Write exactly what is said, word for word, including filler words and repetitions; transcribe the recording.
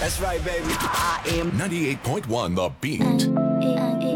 That's right, baby. I am ninety-eight point one The Beat. Uh, uh,